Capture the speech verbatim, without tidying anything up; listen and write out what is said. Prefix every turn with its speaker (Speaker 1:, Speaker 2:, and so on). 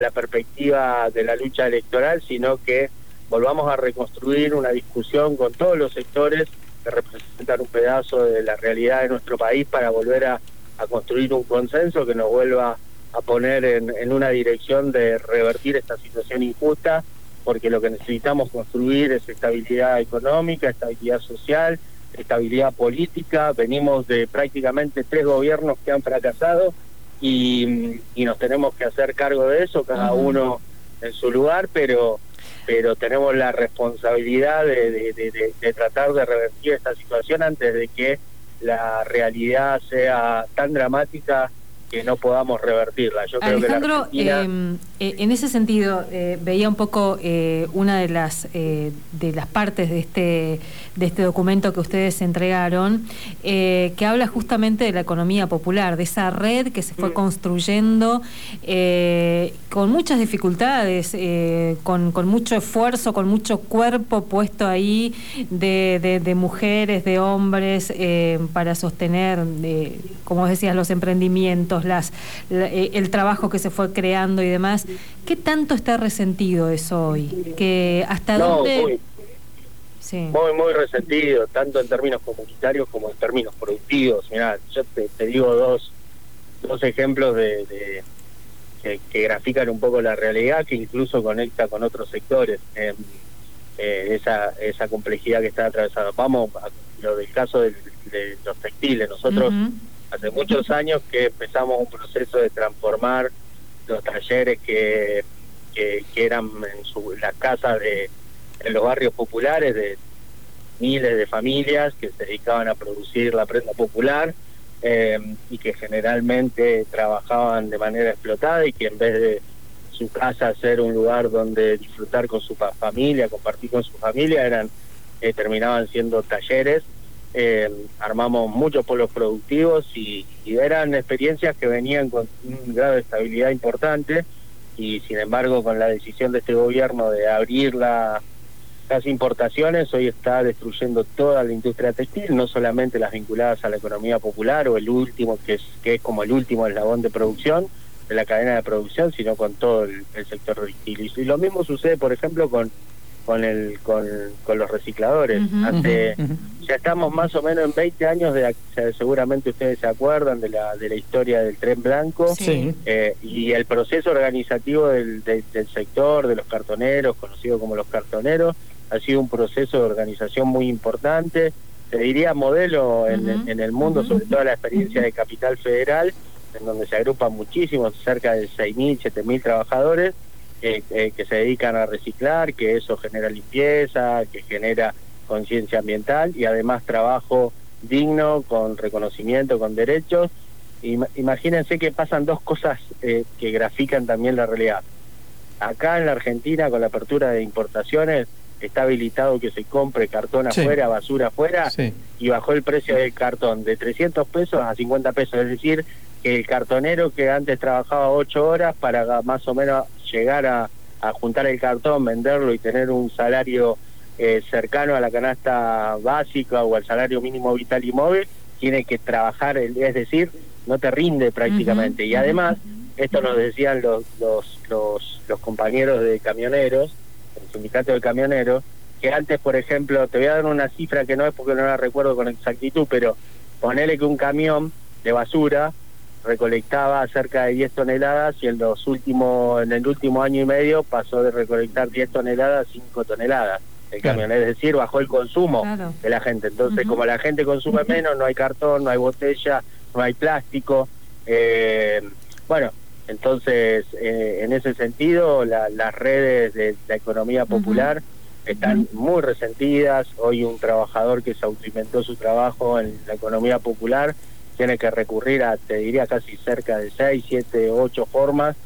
Speaker 1: la perspectiva de la lucha electoral, sino que volvamos a reconstruir una discusión con todos los sectores que representan un pedazo de la realidad de nuestro país para volver a, a construir un consenso que nos vuelva a poner en, en una dirección de revertir esta situación injusta, porque lo que necesitamos construir es estabilidad económica, estabilidad social, estabilidad política. Venimos de prácticamente tres gobiernos que han fracasado y, y nos tenemos que hacer cargo de eso, cada uno en su lugar, pero pero tenemos la responsabilidad de, de, de, de, de tratar de revertir esta situación antes de que la realidad sea tan dramática que no podamos revertirla. Yo creo
Speaker 2: Alejandro,
Speaker 1: que la Argentina...
Speaker 2: eh, en ese sentido, eh, veía un poco eh, una de las eh, de las partes de este de este documento que ustedes entregaron, eh, que habla justamente de la economía popular, de esa red que se fue mm. construyendo eh, con muchas dificultades, eh, con, con mucho esfuerzo, con mucho cuerpo puesto ahí de, de, de mujeres, de hombres, eh, para sostener, eh, como decías, los emprendimientos, Las, la, el trabajo que se fue creando y demás. ¿Qué tanto está resentido eso hoy? Que hasta
Speaker 1: no,
Speaker 2: dónde...
Speaker 1: Muy,
Speaker 2: sí.
Speaker 1: muy, muy resentido, tanto en términos comunitarios como en términos productivos. Mirá, yo te, te digo dos, dos ejemplos de, de que, que grafican un poco la realidad, que incluso conecta con otros sectores, eh, eh, esa, esa complejidad que está atravesada. Vamos a lo del caso de, de los textiles. Nosotros... Uh-huh. Hace muchos años que empezamos un proceso de transformar los talleres que, que, que eran en su, las casas de en los barrios populares de miles de familias que se dedicaban a producir la prenda popular eh, y que generalmente trabajaban de manera explotada y que en vez de su casa ser un lugar donde disfrutar con su familia, compartir con su familia, eran eh, terminaban siendo talleres. Eh, armamos muchos polos productivos y, y eran experiencias que venían con un grado de estabilidad importante, y sin embargo con la decisión de este gobierno de abrir la, las importaciones, hoy está destruyendo toda la industria textil, no solamente las vinculadas a la economía popular o el último, que es, que es como el último eslabón de producción de la cadena de producción, sino con todo el, el sector textil. Y lo mismo sucede, por ejemplo, con con el con, con los recicladores. Uh-huh, Hace uh-huh. ya estamos más o menos en veinte años de, seguramente ustedes se acuerdan de la de la historia del Tren Blanco,
Speaker 2: sí.
Speaker 1: eh, y el proceso organizativo del, del, del sector de los cartoneros, conocido como los cartoneros, ha sido un proceso de organización muy importante, se diría modelo en, uh-huh. en el mundo, uh-huh. sobre todo la experiencia de Capital Federal, en donde se agrupan muchísimos, cerca de seis mil, siete mil trabajadores, Eh, eh, que se dedican a reciclar, que eso genera limpieza, que genera conciencia ambiental y además trabajo digno, con reconocimiento, con derechos. Im- imagínense que pasan dos cosas eh, que grafican también la realidad. Acá en la Argentina, con la apertura de importaciones, está habilitado que se compre cartón sí. afuera, basura afuera, sí. y bajó el precio del cartón de trescientos pesos a cincuenta pesos, es decir, que el cartonero que antes trabajaba ocho horas para más o menos llegar a, a juntar el cartón, venderlo y tener un salario eh, cercano a la canasta básica o al salario mínimo vital y móvil, tiene que trabajar, es decir, no te rinde prácticamente. Uh-huh. Y además, esto nos decían los, los, los, los compañeros de camioneros, el sindicato de camioneros, que antes, por ejemplo, te voy a dar una cifra que no es porque no la recuerdo con exactitud, pero ponele que un camión de basura recolectaba cerca de diez toneladas y en los últimos en el último año y medio pasó de recolectar diez toneladas a cinco toneladas el claro. camión, es decir, bajó el consumo claro. de la gente. Entonces, uh-huh. como la gente consume menos, no hay cartón, no hay botella, no hay plástico. Eh, bueno, entonces, eh, en ese sentido, la, las redes de la economía popular uh-huh. están muy resentidas. Hoy un trabajador que se autoinventó su trabajo en la economía popular tiene que recurrir a, te diría, casi cerca de seis, siete, ocho formas